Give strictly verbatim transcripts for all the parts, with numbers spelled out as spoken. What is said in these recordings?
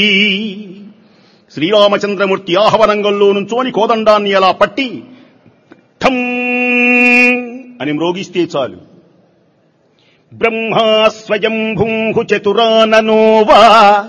శ్రీరామచంద్రమూర్తి ఆహవరంగంలో నుంచోని కోదండాన్ని అలా పట్టి ఠం అని మ్రోగిస్తే చాలు. బ్రహ్మా స్వయంభూ చతురాననోవా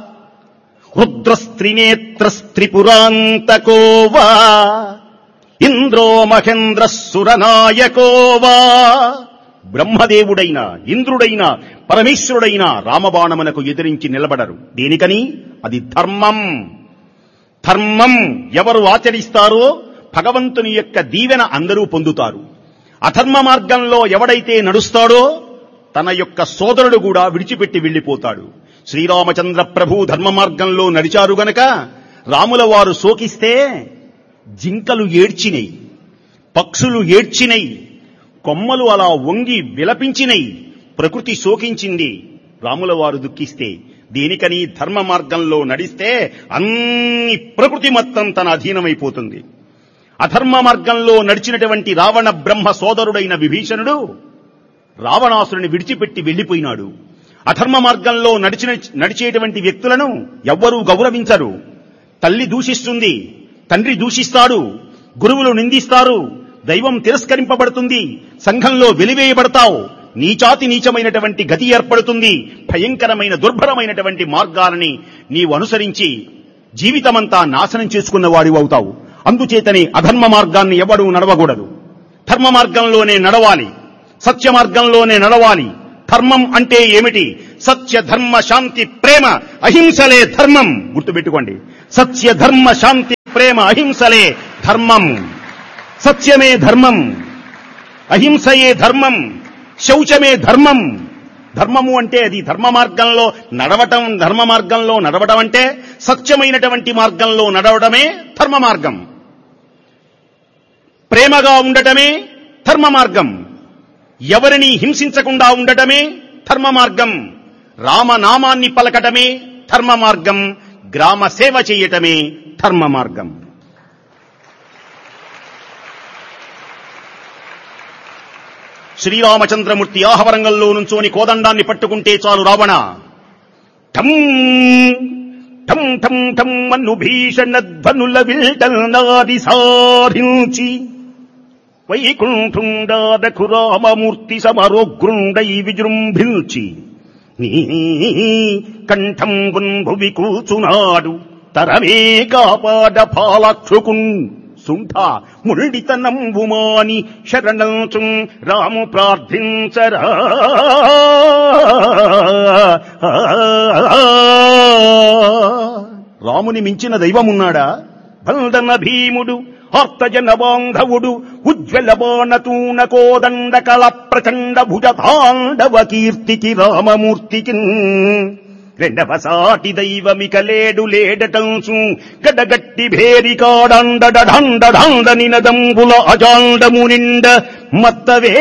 రుద్రస్త్రినేత్రస్త్రిపురాంతకోవా ఇంద్రో మహేంద్ర సురనాయకోవా. బ్రహ్మదేవుడైన, ఇంద్రుడైన, పరమేశ్వరుడైన రామబాణమునకు ఎదిరించి నిలబడరు. దేనికని? అది ధర్మం. ధర్మం ఎవరు ఆచరిస్తారో భగవంతుని యొక్క దీవెన అందరూ పొందుతారు. అధర్మ మార్గంలో ఎవడైతే నడుస్తాడో తన యొక్క సోదరుడు కూడా విడిచిపెట్టి వెళ్లిపోతాడు. శ్రీరామచంద్ర ప్రభు ధర్మ మార్గంలో నడిచారు గనక రాముల వారు శోకిస్తే జింకలు ఏడ్చినై, పక్షులు ఏడ్చినై, కొమ్మలు అలా వంగి విలపించినై, ప్రకృతి శోకించింది రాముల వారు దుఃఖిస్తే. దేనికని? ధర్మ మార్గంలో నడిస్తే అన్ని ప్రకృతి మొత్తం తన అధీనమైపోతుంది. అధర్మ మార్గంలో నడిచినటువంటి రావణ బ్రహ్మ సోదరుడైన విభీషణుడు రావణాసురుని విడిచిపెట్టి వెళ్లిపోయినాడు. అధర్మ మార్గంలో నడిచిన నడిచేటువంటి వ్యక్తులను ఎవ్వరూ గౌరవించరు. తల్లి దూషిస్తుంది, తండ్రి దూషిస్తాడు, గురువులు నిందిస్తారు, దైవం తిరస్కరింపబడుతుంది, సంఘంలో వెలివేయబడతావు, నీచాతి నీచమైనటువంటి గతి ఏర్పడుతుంది. భయంకరమైన దుర్భరమైనటువంటి మార్గాలని నీవు అనుసరించి జీవితమంతా నాశనం చేసుకున్న వాడివి అవుతావు. అందుచేతనే అధర్మ మార్గాన్ని ఎవడూ నడవకూడదు. ధర్మ మార్గంలోనే నడవాలి, సత్య మార్గంలోనే నడవాలి. ధర్మం అంటే ఏమిటి? సత్య ధర్మ శాంతి ప్రేమ అహింసలే ధర్మం. గుర్తుపెట్టుకోండి, సత్య ధర్మ శాంతి ప్రేమ అహింసలే ధర్మం. సత్యమే ధర్మం, అహింసయే ధర్మం, శౌచమే ధర్మం. ధర్మము అంటే అది ధర్మ మార్గంలో నడవటం. ధర్మ మార్గంలో నడవటం అంటే సత్యమైనటువంటి మార్గంలో నడవడమే ధర్మ మార్గం. ప్రేమగా ఉండటమే ధర్మ మార్గం. ఎవరిని హింసించకుండా ఉండటమే ధర్మ మార్గం. రామనామాన్ని పలకటమే ధర్మ మార్గం. గ్రామ సేవ చేయటమే ధర్మ మార్గం. శ్రీరామచంద్రమూర్తి ఆహవరంగంలో నుంచోని కోదండాన్ని పట్టుకుంటే చాలు రావణ ఠం ఠం ఠం ఠం అను భీషణ ధ్వనుల విల్టల్నాది సాధించి వైకుంఠుండాదకు రామమూర్తి సమరోగ్రుండై విజృంభిల్చి నీ కంఠం భువి కూచునాడు తరమే కాపాడ పాలాక్షుకున్ సుంఠ ముల్డితనంబుమాని శరణంచు రాము ప్రార్థించరా. రాముని మించిన దైవమున్నాడా? బల్దన భీముడు ఆర్తజన బాంధవుడు ఉజ్వల బాణతూన కోదండ కళ ప్రచండ భుజ తాండవ కీర్తికి రామమూర్తికి రెండవ సాటి దైవమిక లేడు లేడటంచు గడగట్టి భేరి కాడండ ఢండ ఢండ నినదంబుల అజాండము నిండ మత్తవే